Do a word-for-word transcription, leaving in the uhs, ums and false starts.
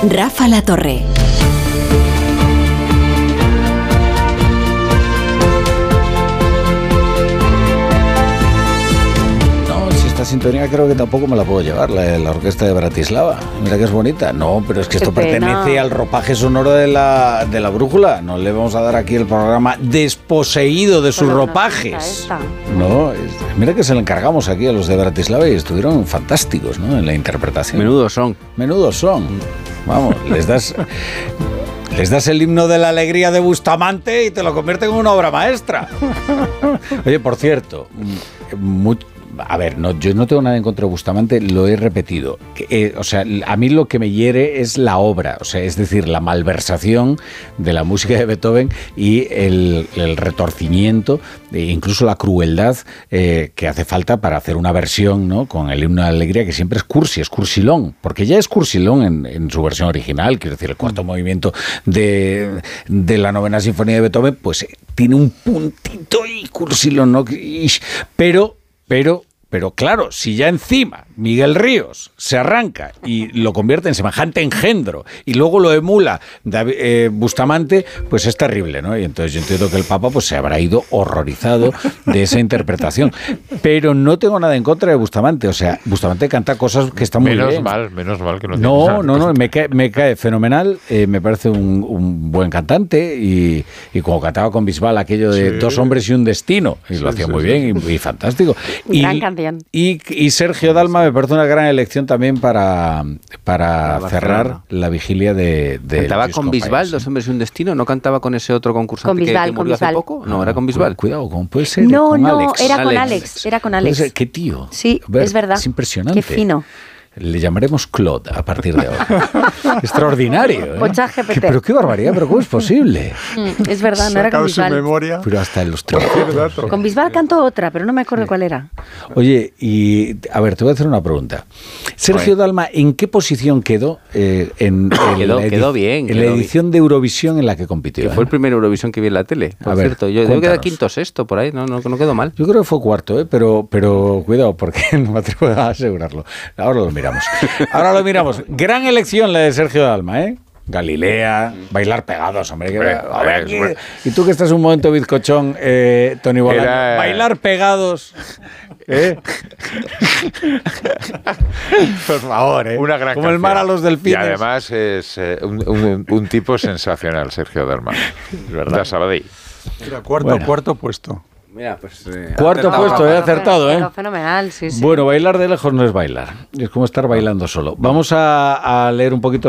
Rafa La Torre. Esta sintonía creo que tampoco me la puedo llevar, la, la orquesta de Bratislava. Mira que es bonita. No, pero es que esto pertenece al ropaje sonoro de la, de la brújula. No le vamos a dar aquí el programa desposeído de sus ropajes. No, es, mira que se le encargamos aquí a los de Bratislava y estuvieron fantásticos, ¿no?, en la interpretación. Menudos son. Menudos son. Vamos, les das... Les das el himno de la alegría de Bustamante y te lo convierten en una obra maestra. Oye, por cierto, muy... A ver, no, yo no tengo nada en contra de Bustamante, lo he repetido. Eh, o sea, a mí lo que me hiere es la obra, o sea, es decir, la malversación de la música de Beethoven y el, el retorcimiento, e incluso la crueldad eh, que hace falta para hacer una versión, ¿no?, con el himno de la alegría, que siempre es cursi, es cursilón, porque ya es cursilón en, en su versión original, quiero decir, el cuarto movimiento de, de la novena sinfonía de Beethoven, pues tiene un puntito y cursilón, ¿no? Pero... Pero, pero claro, si ya encima Miguel Ríos se arranca y lo convierte en semejante engendro y luego lo emula David, eh, Bustamante, pues es terrible, ¿no? Y entonces yo entiendo que el Papa pues se habrá ido horrorizado de esa interpretación. Pero no tengo nada en contra de Bustamante, o sea, Bustamante canta cosas que están muy menos bien. Menos mal, menos mal que no. No, no, no, me cae, me cae fenomenal, eh, me parece un, un buen cantante y, y como cantaba con Bisbal aquello de sí. Dos hombres y un destino, y sí, lo hacía sí, muy sí. bien y, y fantástico. Y, gran canción. Y, y Sergio Dalma me parece una gran elección también para, para, para cerrar la vigilia de... de ¿Cantaba con Bisbal, Dos hombres y un destino? ¿No cantaba con ese otro concursante con Bisbal, que, que murió hace poco? No, era con Bisbal. Cuidado, ¿cómo puede ser? No, con no, Alex. era con Alex. Alex. Era con Alex. ¿Qué tío? Sí, Ver, es verdad. Es impresionante. Qué fino. Le llamaremos Claude a partir de ahora. Extraordinario, ¿eh? Ocha G P T. ¿Qué, pero qué barbaridad, pero ¿cómo es posible? Mm, es verdad, no era con Bisbal. Memoria. Pero hasta en los trabajos. Con Bisbal cantó otra, pero no me acuerdo sí. cuál era. Oye, y a ver, te voy a hacer una pregunta. Sergio Dalma, ¿en qué posición quedó eh, en, en, quedó, la, quedó bien, en la edición bien. de Eurovisión en la que compitió? Que ¿eh? fue el primer Eurovisión que vi en la tele, por a ver, cierto. Yo creo que quedó quinto sexto, por ahí, no, no, no quedó mal. Yo creo que fue cuarto, ¿eh? pero, pero cuidado, porque no me atrevo a asegurarlo. Ahora lo miramos. Ahora Ahora lo miramos. Gran elección la de Sergio Dalma, ¿eh? Galilea, bailar pegados, hombre. Que, bueno, a ver, que, y tú que estás un momento bizcochón, eh, Tony Bolaño, Era... bailar pegados. ¿Eh? Por favor, ¿eh? Una gran Como canción. El mar a los delfines. Y además es eh, un, un, un tipo sensacional, Sergio Dalma. ¿Verdad? De Sabadell. Mira, cuarto, bueno. cuarto puesto. Mira, pues, eh, Cuarto acertado. puesto, he acertado, ¿eh? Pero fenomenal, sí, sí. Bueno, bailar de lejos no es bailar. Es como estar bailando solo. Vamos a, a leer un poquito